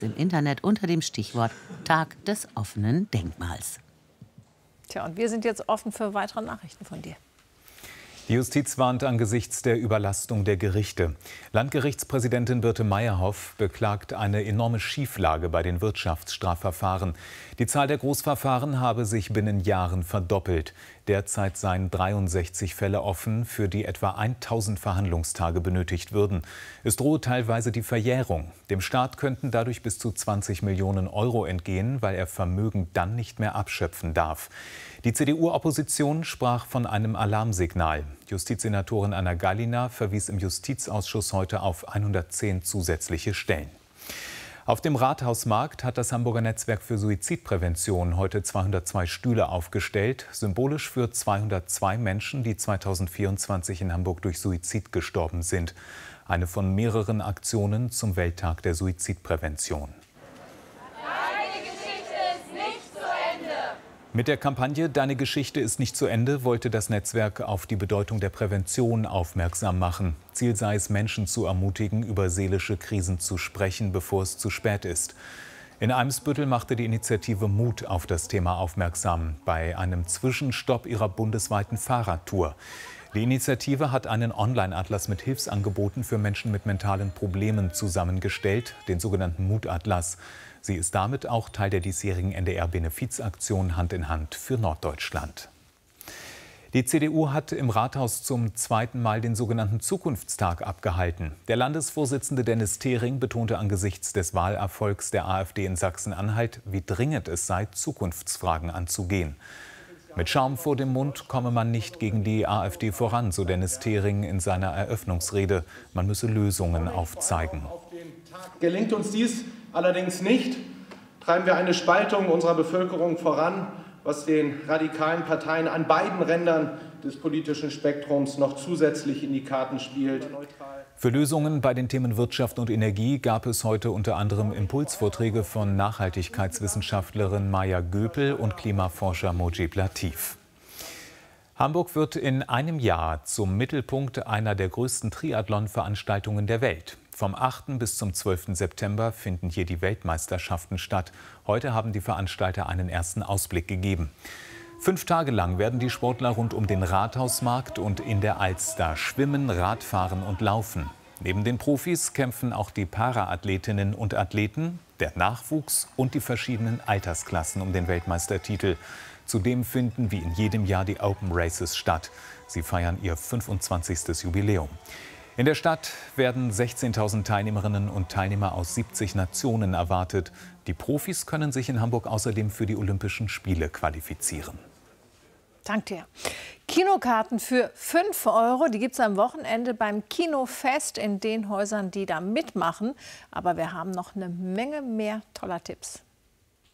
im Internet unter dem Stichwort Tag des offenen Denkmals. Tja, und wir sind jetzt offen für weitere Nachrichten von dir. Die Justiz warnt angesichts der Überlastung der Gerichte. Landgerichtspräsidentin Birte Meyerhoff beklagt eine enorme Schieflage bei den Wirtschaftsstrafverfahren. Die Zahl der Großverfahren habe sich binnen Jahren verdoppelt. Derzeit seien 63 Fälle offen, für die etwa 1000 Verhandlungstage benötigt würden. Es drohe teilweise die Verjährung. Dem Staat könnten dadurch bis zu 20 Millionen Euro entgehen, weil er Vermögen dann nicht mehr abschöpfen darf. Die CDU-Opposition sprach von einem Alarmsignal. Justizsenatorin Anna Gallina verwies im Justizausschuss heute auf 110 zusätzliche Stellen. Auf dem Rathausmarkt hat das Hamburger Netzwerk für Suizidprävention heute 202 Stühle aufgestellt, symbolisch für 202 Menschen, die 2024 in Hamburg durch Suizid gestorben sind. Eine von mehreren Aktionen zum Welttag der Suizidprävention. Mit der Kampagne »Deine Geschichte ist nicht zu Ende« wollte das Netzwerk auf die Bedeutung der Prävention aufmerksam machen. Ziel sei es, Menschen zu ermutigen, über seelische Krisen zu sprechen, bevor es zu spät ist. In Eimsbüttel machte die Initiative Mut auf das Thema aufmerksam, bei einem Zwischenstopp ihrer bundesweiten Fahrradtour. Die Initiative hat einen Online-Atlas mit Hilfsangeboten für Menschen mit mentalen Problemen zusammengestellt, den sogenannten Mutatlas. Sie ist damit auch Teil der diesjährigen NDR-Benefizaktion Hand in Hand für Norddeutschland. Die CDU hat im Rathaus zum zweiten Mal den sogenannten Zukunftstag abgehalten. Der Landesvorsitzende Dennis Thering betonte angesichts des Wahlerfolgs der AfD in Sachsen-Anhalt, wie dringend es sei, Zukunftsfragen anzugehen. Mit Schaum vor dem Mund komme man nicht gegen die AfD voran, so Dennis Thering in seiner Eröffnungsrede. Man müsse Lösungen aufzeigen. Gelingt uns dies allerdings nicht, treiben wir eine Spaltung unserer Bevölkerung voran, was den radikalen Parteien an beiden Rändern des politischen Spektrums noch zusätzlich in die Karten spielt. Für Lösungen bei den Themen Wirtschaft und Energie gab es heute unter anderem Impulsvorträge von Nachhaltigkeitswissenschaftlerin Maja Göpel und Klimaforscher Mojib Latif. Hamburg wird in einem Jahr zum Mittelpunkt einer der größten Triathlon-Veranstaltungen der Welt. Vom 8. bis zum 12. September finden hier die Weltmeisterschaften statt. Heute haben die Veranstalter einen ersten Ausblick gegeben. 5 Tage lang werden die Sportler rund um den Rathausmarkt und in der Alster schwimmen, Radfahren und laufen. Neben den Profis kämpfen auch die Paraathletinnen und Athleten, der Nachwuchs und die verschiedenen Altersklassen um den Weltmeistertitel. Zudem finden wie in jedem Jahr die Open Races statt. Sie feiern ihr 25. Jubiläum. In der Stadt werden 16.000 Teilnehmerinnen und Teilnehmer aus 70 Nationen erwartet. Die Profis können sich in Hamburg außerdem für die Olympischen Spiele qualifizieren. Danke dir. Kinokarten für 5 €, die gibt es am Wochenende beim Kinofest in den Häusern, die da mitmachen. Aber wir haben noch eine Menge mehr toller Tipps.